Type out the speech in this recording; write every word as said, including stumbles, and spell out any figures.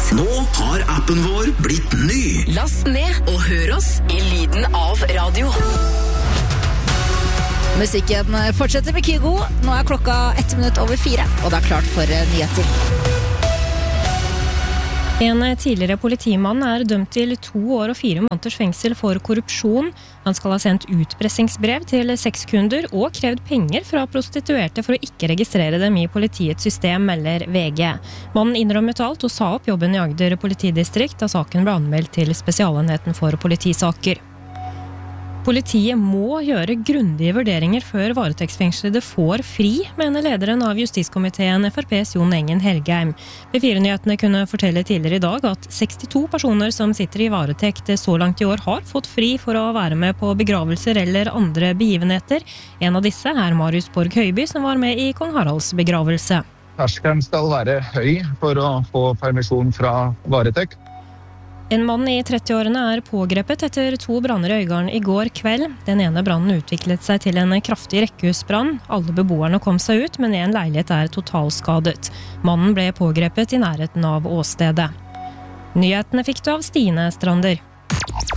Nå har appen vår blitt ny. Last ned og hør oss i lyden av radio. Musikken fortsetter med Kygo. Nå er klokka ett minutt over fire, og det er klart for nyheter. En tidligere politimann er dømt til to år og fire måneders fengsel for korrupsjon. Han skal ha sendt utpressingsbrev til seks kunder og krevd penger fra prostituerte for å ikke registrere dem i politiets system, melder V G. Mannen innrømmet alt og sa opp jobben i Agder politidistrikt da saken ble anmeldt til Spesialenheten for politisaker. Politiet må gjøre grundige vurderinger før varetektsfengslede får fri, mener lederen av justiskomiteen F R P's Jon Engen Helgheim. P fire-nyhetene kunne fortelle tidligere i dag at sekstito personer som sitter i varetekt så langt i år har fått fri for å være med på begravelser eller andre begivenheter. En av disse er Marius Borg Høiby, som var med i Kong Haralds begravelse. Terskelen skal være høy for å få permisjon fra varetekt. En mann i trettiårene er pågrepet etter to branner i Øygarden i går kveld. Den ene brannen utviklet seg til en kraftig rekkehusbrann. Alle beboerne kom seg ut, men en leilighet er totalskadet. Mannen ble pågrepet i nærheten av åstedet. Nyhetene fikk du av Stine Strander.